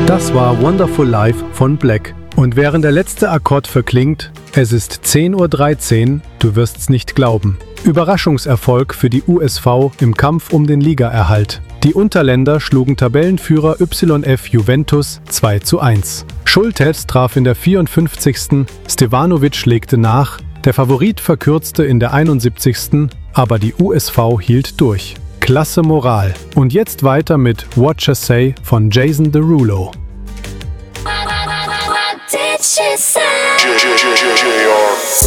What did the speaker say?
Das war Wonderful Life von Black. Und während der letzte Akkord verklingt, es ist 10:13 Uhr, du wirst's nicht glauben. Überraschungserfolg für die USV im Kampf um den Ligaerhalt. Die Unterländer schlugen Tabellenführer YF Juventus 2:1. Schultes traf in der 54. Stevanovic legte nach, der Favorit verkürzte in der 71., aber die USV hielt durch. Klasse Moral. Und jetzt weiter mit What You Say von Jason Derulo. What did she say?